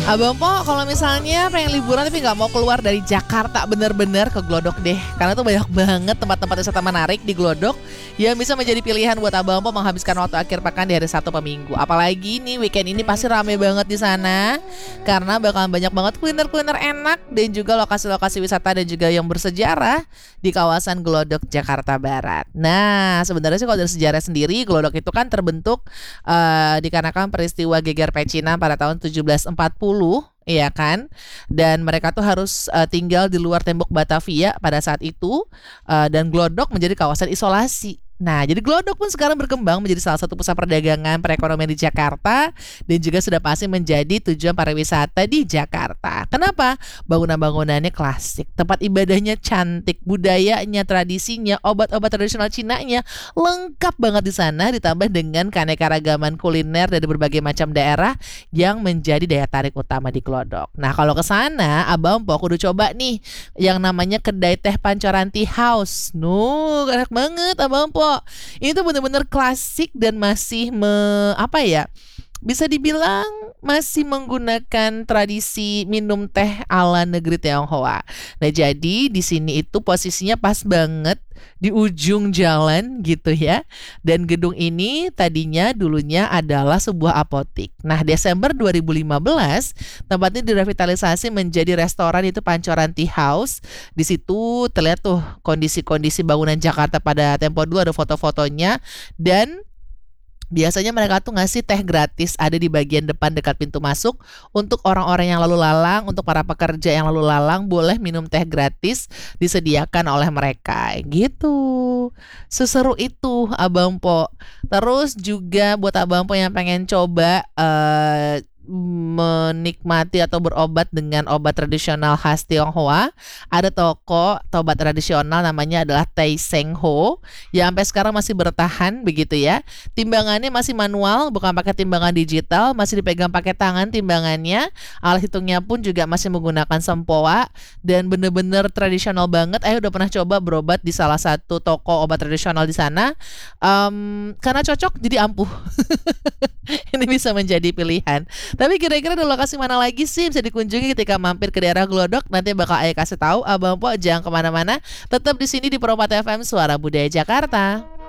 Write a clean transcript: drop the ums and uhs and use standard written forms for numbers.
Abang Po, kalau misalnya pengen liburan tapi nggak mau keluar dari Jakarta bener-bener ke Glodok deh. Karena tuh banyak banget tempat-tempat wisata menarik di Glodok yang bisa menjadi pilihan buat Abang Po menghabiskan waktu akhir pekan di hari Sabtu per Minggu. Apalagi nih weekend ini pasti rame banget di sana karena bakalan banyak banget kuliner-kuliner enak dan juga lokasi-lokasi wisata dan juga yang bersejarah di kawasan Glodok, Jakarta Barat. Nah, sebenarnya sih kalau dari sejarah sendiri, Glodok itu kan terbentuk dikarenakan peristiwa geger pecinan pada tahun 1740. Iya kan, dan mereka tuh harus tinggal di luar tembok Batavia pada saat itu, dan Glodok menjadi kawasan isolasi. Nah, jadi Glodok pun sekarang berkembang menjadi salah satu pusat perdagangan perekonomian di Jakarta dan juga sudah pasti menjadi tujuan pariwisata di Jakarta. Kenapa? Bangunan-bangunannya klasik, tempat ibadahnya cantik, budayanya, tradisinya, obat-obat tradisional Cinanya lengkap banget di sana, ditambah dengan keanekaragaman kuliner dari berbagai macam daerah yang menjadi daya tarik utama di Glodok. Nah, kalau ke sana, Abang Po kudu coba nih yang namanya kedai teh Pancoran Tea House. Enak banget Abang Po. Ini tuh bener-bener klasik dan masih apa ya? Bisa dibilang masih menggunakan tradisi minum teh ala negeri Tionghoa. Nah, jadi di sini itu posisinya pas banget di ujung jalan gitu ya. Dan gedung ini tadinya dulunya adalah sebuah apotik. Nah, Desember 2015 tempatnya direvitalisasi menjadi restoran itu Pancoran Tea House. Di situ terlihat tuh kondisi-kondisi bangunan Jakarta pada tempo dulu, ada foto-fotonya, dan biasanya mereka tuh ngasih teh gratis ada di bagian depan dekat pintu masuk untuk orang-orang yang lalu lalang, untuk para pekerja yang lalu lalang boleh minum teh gratis disediakan oleh mereka gitu. Seseru itu Abang Po. Terus juga buat Abang Po yang pengen coba menikmati atau berobat dengan obat tradisional khas Tionghoa, ada toko obat tradisional namanya adalah Tai Seng Ho yang sampai sekarang masih bertahan begitu ya. Timbangannya masih manual, bukan pakai timbangan digital, masih dipegang pakai tangan timbangannya. Alat hitungnya pun juga masih menggunakan sempoa dan bener-bener tradisional banget. Udah pernah coba berobat di salah satu toko obat tradisional di sana. Karena cocok jadi ampuh. Ini bisa menjadi pilihan. Tapi kira-kira ada lokasi mana lagi sih bisa dikunjungi ketika mampir ke daerah Glodok? Nanti bakal Ayah kasih tahu. Abang Po jangan kemana-mana. Tetap di sini di Pro 4 FM Suara Budaya Jakarta.